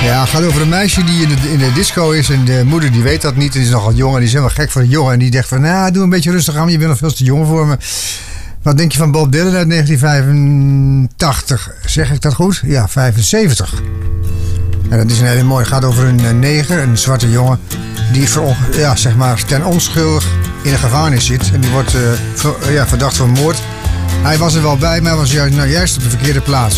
Ja, het gaat over een meisje die in de disco is en de moeder die weet dat niet. Die is nogal jong en die is helemaal gek voor de jongen. En die zegt van, nou, doe een beetje rustig aan, je bent nog veel te jong voor me. Wat denk je van Bob Dylan uit 1985? Zeg ik dat goed? Ja, 75. En dat is een hele mooie. Het gaat over een neger, een zwarte jongen, die zeg maar ten onschuldig in de gevangenis zit. En die wordt verdacht van moord. Hij was er wel bij, maar hij was juist op de verkeerde plaats.